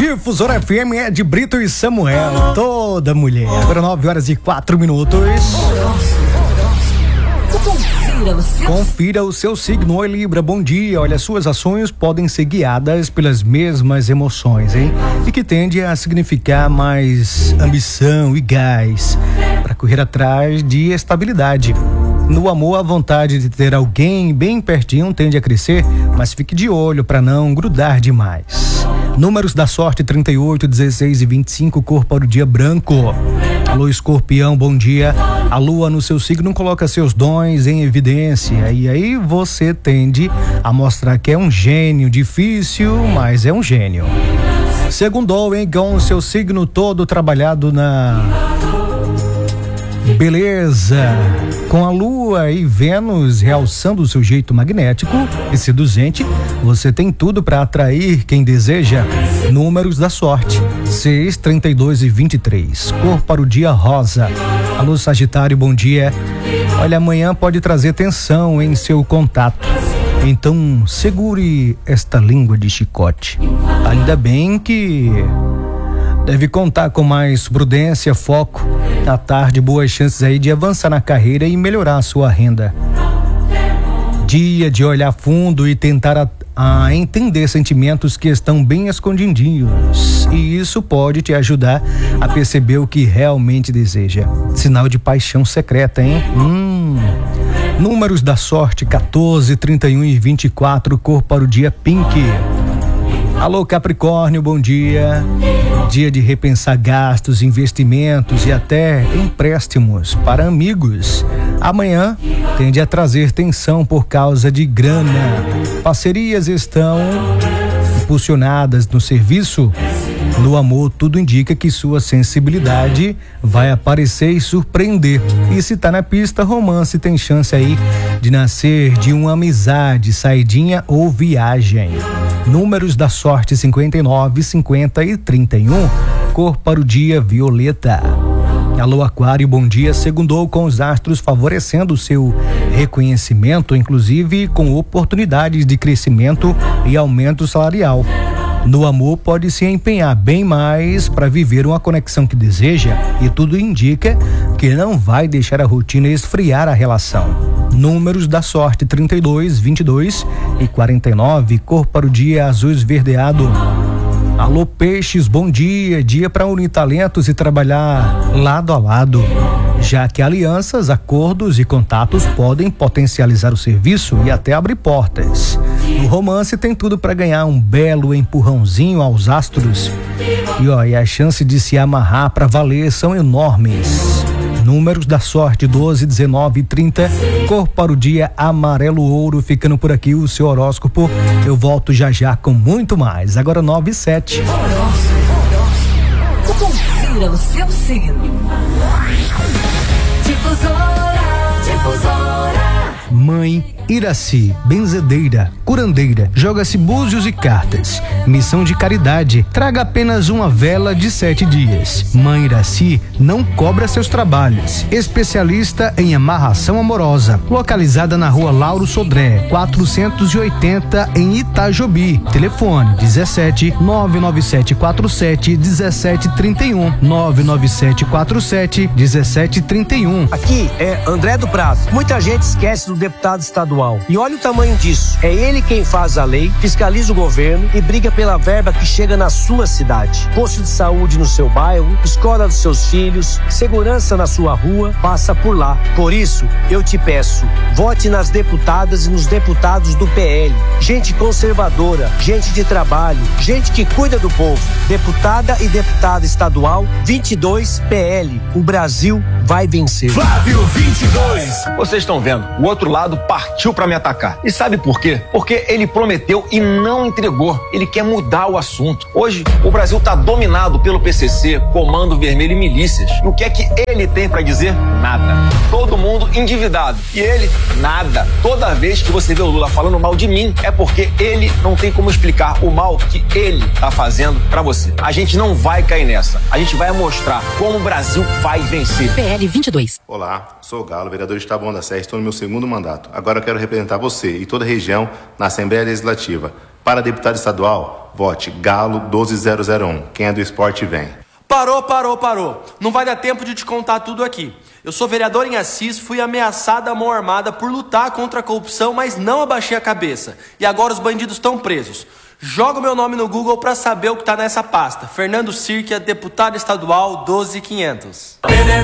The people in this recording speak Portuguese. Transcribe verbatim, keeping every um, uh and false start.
Difusora F M é de Brito e Samuel, toda mulher. Agora nove horas e quatro minutos. Confira o seu... Confira o seu signo. Oi, Libra, bom dia. Olha, suas ações podem ser guiadas pelas mesmas emoções, hein? E que tende a significar mais ambição e gás para correr atrás de estabilidade. No amor, a vontade de ter alguém bem pertinho tende a crescer, mas fique de olho para não grudar demais. Números da sorte: trinta e oito, dezesseis e vinte e cinco, cor para o dia branco. Alô, Escorpião, bom dia. A lua no seu signo coloca seus dons em evidência e aí você tende a mostrar que é um gênio, difícil, mas é um gênio. Segundou, hein, com o seu signo todo trabalhado na beleza, com a lua e Vênus realçando o seu jeito magnético e seduzente, você tem tudo para atrair quem deseja. Números da sorte: seis, trinta e dois e vinte e três, cor para o dia rosa. Alô, Sagitário, bom dia. Olha, amanhã pode trazer tensão em seu contato, então segure esta língua de chicote. Ainda bem que deve contar com mais prudência, foco. À tarde, boas chances aí de avançar na carreira e melhorar a sua renda. Dia de olhar fundo e tentar a, a entender sentimentos que estão bem escondidinhos. E isso pode te ajudar a perceber o que realmente deseja. Sinal de paixão secreta, hein? Hum. Números da sorte: quatorze, trinta e um e vinte e quatro, cor para o dia pink. Alô, Capricórnio, bom dia. Dia de repensar gastos, investimentos e até empréstimos para amigos. Amanhã tende a trazer tensão por causa de grana. Parcerias estão impulsionadas no serviço. No amor, tudo indica que sua sensibilidade vai aparecer e surpreender. E se tá na pista, romance tem chance aí de nascer de uma amizade, saidinha ou viagem. Números da sorte: cinquenta e nove, cinquenta e trinta e um, cor para o dia violeta. Alô, Aquário, bom dia. Segundou com os astros favorecendo o seu reconhecimento, inclusive com oportunidades de crescimento e aumento salarial. No amor, pode se empenhar bem mais para viver uma conexão que deseja e tudo indica que não vai deixar a rotina esfriar a relação. Números da sorte: trinta e dois, vinte e dois e quarenta e nove, cor para o dia azul esverdeado. Alô, Peixes, bom dia. Dia para unir talentos e trabalhar lado a lado, já que alianças, acordos e contatos podem potencializar o serviço e até abrir portas. O romance tem tudo para ganhar um belo empurrãozinho aos astros. E ó, e a chance de se amarrar para valer são enormes. Números da sorte: doze, dezenove e trinta, cor para o dia amarelo ouro. Ficando por aqui o seu horóscopo. Eu volto já já com muito mais. Agora nove e sete. Confira o seu signo. Difusora, difusora. Mãe Iraci, benzedeira, curandeira, joga-se búzios e cartas. Missão de caridade: traga apenas uma vela de sete dias. Mãe Iraci não cobra seus trabalhos. Especialista em amarração amorosa. Localizada na rua Lauro Sodré, quatrocentos e oitenta, em Itajobi. Telefone: dezessete, nove nove sete quatro sete, dezessete trinta e um, nove nove sete quatro sete, dezessete trinta e um. Aqui é André do Prado. Muita gente esquece do deputado estadual. E olha o tamanho disso. É ele quem faz a lei, fiscaliza o governo e briga pela verba que chega na sua cidade. Posto de saúde no seu bairro, escola dos seus filhos, segurança na sua rua, passa por lá. Por isso, eu te peço, vote nas deputadas e nos deputados do P L. Gente conservadora, gente de trabalho, gente que cuida do povo. Deputada e deputada estadual vinte e dois P L. O Brasil vai vencer. Flávio vinte e dois. Vocês estão vendo, o outro lado partiu para me atacar. E sabe por quê? Porque ele prometeu e não entregou. Ele quer mudar o assunto. Hoje, o Brasil está dominado pelo P C C, Comando Vermelho e milícias. E o que é que ele tem para dizer? Nada. Todo mundo endividado. E ele, nada. Toda vez que você vê o Lula falando mal de mim, é porque ele não tem como explicar o mal que ele tá fazendo para você. A gente não vai cair nessa. A gente vai mostrar como o Brasil vai vencer. P L vinte e dois. Olá, sou o Galo, vereador de Taboão da Serra. Estou no meu segundo mandato. Agora eu quero representar você e toda a região na Assembleia Legislativa. Para deputado estadual, Vote Galo doze zero zero um. Quem é do esporte vem. Parou, parou, parou. Não vai dar tempo de te contar tudo aqui. Eu sou vereador em Assis, fui ameaçada à mão armada por lutar contra a corrupção, mas não abaixei a cabeça. E agora os bandidos estão presos. Joga o meu nome no Google para saber o que tá nessa pasta. Fernando Sirkia, deputado estadual doze mil e quinhentos.